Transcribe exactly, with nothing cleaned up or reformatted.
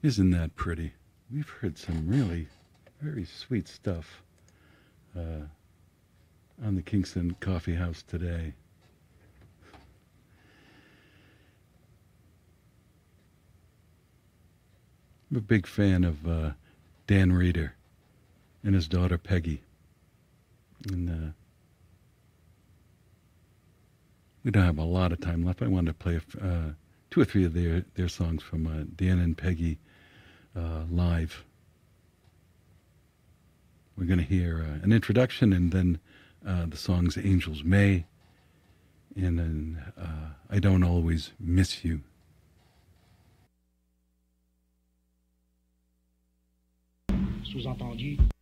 Isn't that pretty? We've heard some really very sweet stuff uh, on the Kingston Coffee House today. I'm a big fan of uh, Dan Reeder and his daughter Peggy. And uh, we don't have a lot of time left. I wanted to play uh, two or three of their, their songs from uh, Dan and Peggy uh, live. We're going to hear uh, an introduction and then uh, the songs Angels May and then uh, I Don't Always Miss You. Sous-entendu,